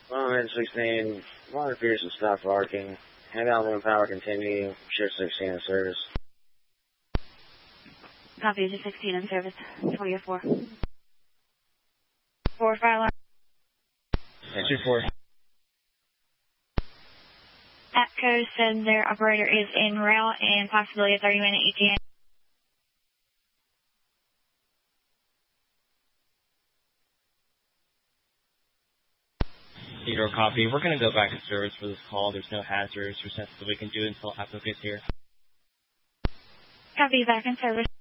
116, Water Pearson, stop barking. Hang on, when power continue. Shift 16 in service. Copy, is 16 in service. 24. 4 fire alarm. 2-4. APCO said their operator is en route and possibly a 30-minute ETA. Zero copy. We're going to go back in service for this call. There's no hazards or sense that we can do until APCO gets here. Copy, back in service.